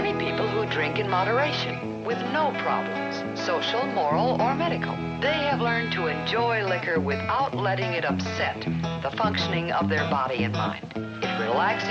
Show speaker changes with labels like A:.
A: many people who drink in moderation, with no problems, social, moral, or medical. They have learned to enjoy liquor without letting it upset the functioning of their body and mind. It relaxes